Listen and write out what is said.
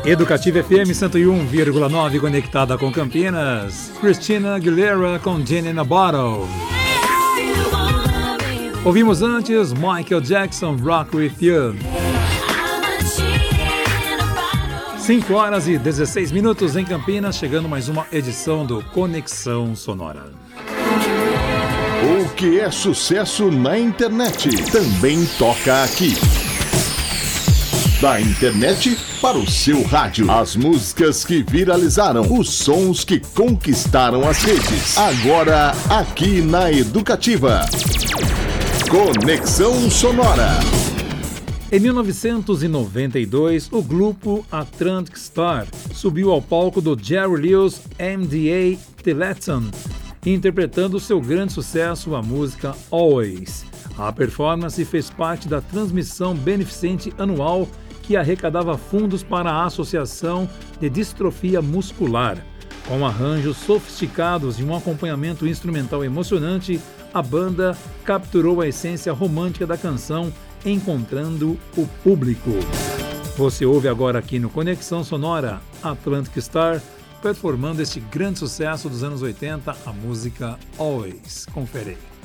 Educativa FM 101,9 conectada com Campinas. Christina Aguilera com Gin in a Bottle. Ouvimos antes Michael Jackson, Rock With You. 5 horas e 16 minutos em Campinas, chegando mais uma edição do Conexão Sonora. O que é sucesso na internet também toca aqui. Da internet para o seu rádio. As músicas que viralizaram, os sons que conquistaram as redes. Agora, aqui na Educativa. Conexão Sonora. Em 1992, o grupo Atlantic Starr subiu ao palco do Jerry Lewis MDA Telethon, interpretando seu grande sucesso, a música Always. A performance fez parte da transmissão beneficente anual que arrecadava fundos para a Associação de Distrofia Muscular. Com arranjos sofisticados e um acompanhamento instrumental emocionante, a banda capturou a essência romântica da canção, encontrando o público. Você ouve agora aqui no Conexão Sonora Atlantic Starr performando este grande sucesso dos anos 80, a música Always. Confere aí.